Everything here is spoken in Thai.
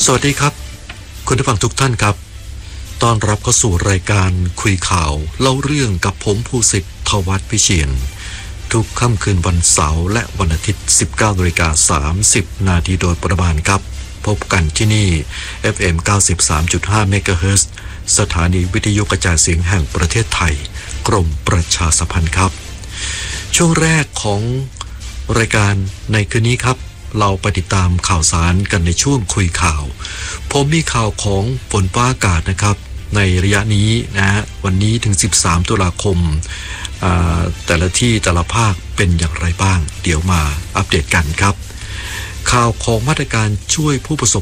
สวัสดีครับคุณผู้ฟังทุกท่านครับต้อนรับเข้าสู่รายการคุยข่าวเล่าเรื่องกับผมภูสิทธิ์ทวัฒน์วิเชียรทุกค่ำคืนวันเสาร์และวันอาทิตย์ 19:30 น.โดยประมาณครับพบกันที่นี่ FM 93.5 เมกะเฮิรตซ์สถานีวิทยุกระจายเสียงแห่งประเทศไทยกรมประชาสัมพันธ์ครับช่วงแรกของรายการในคืนนี้ครับเราไปติดตามข่าวสารกันในช่วงคุยข่าวผมมีข่าวของฝนฟ้าอากาศนะครับในระยะนี้นะฮะวันนี้ถึง13ตุลาคมแต่ละที่แต่ละภาคเป็นอย่างไรบ้างเดี๋ยวมาอัปเดตกันครับข่าวของมาตรการช่วยผู้ประสบ